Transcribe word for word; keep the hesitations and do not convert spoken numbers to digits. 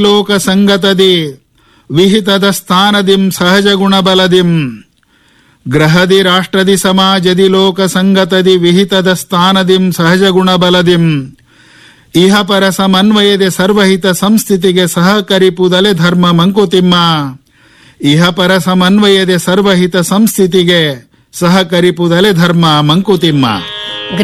ಲೋಕ ಸಂಗತದಿ ವಿಹಿತದ ಸ್ಥಾನದಿಂ ಸಹಜ ಗುಣಬಲದಿಂ ಗ್ರಹದಿ ರಾಷ್ಟ್ರದಿ ಸಮಾಜದಿ ಲೋಕ ಸಂಗತದಿ ವಿಹಿತದ ಸ್ಥಾನದಿಂ ಸಹಜ ಗುಣಬಲದಿಂ ಇಹ ಪರ ಸಮನ್ವಯದೆ ಸರ್ವಹಿತ ಸಂಸ್ಥಿತಿಗೆ ಸಹಕರಿಪುದಲೆ ಧರ್ಮ ಮಂಕುತಿಮ್ಮ. ಇಹ ಪರ ಸಮನ್ವಯದೆ ಸರ್ವಹಿತ ಸಂಸ್ಥಿತಿಗೆ ಸಹಕರಿಪುದಲೆ ಧರ್ಮ ಮಂಕುತಿಮ್ಮ.